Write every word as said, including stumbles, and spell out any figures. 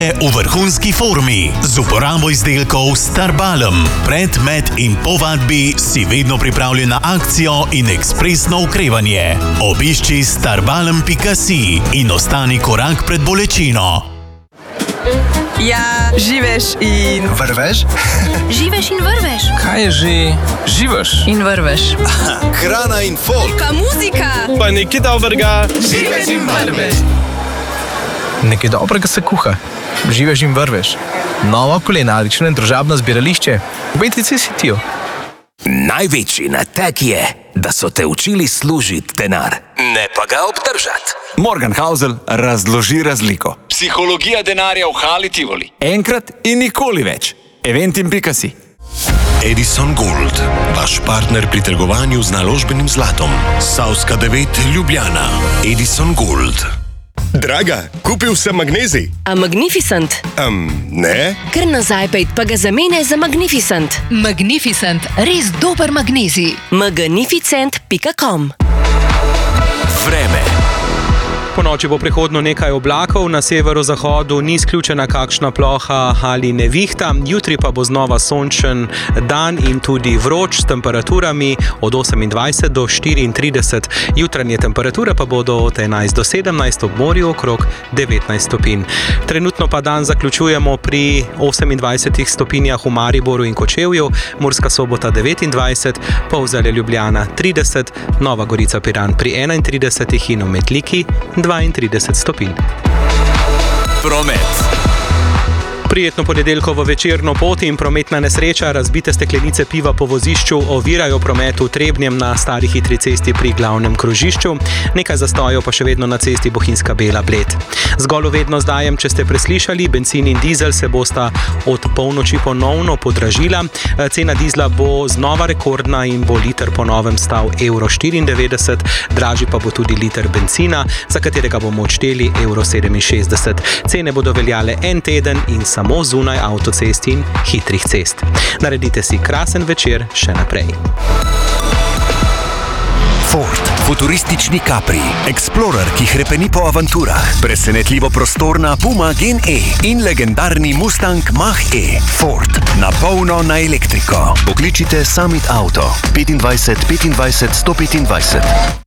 V vrhunski formi z uporabo izdelkov Starbalm. Pred, med in po vadbi si vedno pripravljen na akcijo in ekspresno okrevanje. Obišči starbalm pika si in ostani korak pred bolečino. Ja, živeš in vrveš? Živeš in vrveš. Kaj je že? Živeš in vrveš. Hrana in folk. Pa muzika. Pa nekaj dobrega. Živeš in vrveš. Nekaj dobrega se kuha. Živeš in vrveš. Novo kulinarično in družabno zbirališče. Obetice si tijo. Največji natek je, da so te učili služiti denar, ne pa ga obdržati. Morgan Housel razloži razliko. Psihologija denarja v Hali Tivoli. Enkrat in nikoli več. Eventim pika si. Edison Gold, vaš partner pri trgovanju z naložbenim zlatom. Savska devet Ljubljana. Edison Gold. Draga, kupil sem magnezij. A Magnificent? Um, ne? Ker nazaj pejt pa ga zamene za Magnificent. Magnificent, res dober magnezij. magnificent pika com. Vreme. Po noči bo prihodno nekaj oblakov, na severozahodu ni izključena kakšna ploha ali nevihta, jutri pa bo znova sončen dan in tudi vroč s temperaturami od osemindvajset do štiriintrideset. Jutranje temperature pa bodo od enajst do sedemnajst, ob morju okrog devetnajst stopinj. Trenutno pa dan zaključujemo pri osemindvajsetih stopinjah v Mariboru in Kočevju, Murska Sobota devetindvajset, Polzela Ljubljana trideset, Nova Gorica Piran pri enaintridesetih in v Metliki dvaintrideset stopinj. Promet. Prijetno ponedeljkovo večerno pot in prometna nesreča, razbite steklenice piva po vozišču ovirajo promet v Trebnjem na stari hitri cesti pri glavnem krožišču, nekaj zastojev pa še vedno na cesti Bohinjska Bela Bled. Zgolj uvedno zdajem, če ste preslišali, bencin in dizel se bosta od polnoči ponovno podražila. Cena dizla bo znova rekordna in bo liter po novem stal evro štiriindevetdeset, dražji pa bo tudi liter bencina, za katerega bomo odšteli evro sedeminšestdeset. Cene bodo veljale en teden in samo zunaj avtocest in hitrih cest. Naredite si krasen večer še naprej. Ford. Futuristični Capri. Explorer, ki hrepeni po avanturah. Presenetljivo prostorna Puma Gen E in legendarni Mustang Mach-E. Ford. Na polno na elektriko. Pokličite Summit Auto. petindvajset petindvajset sto petindvajset.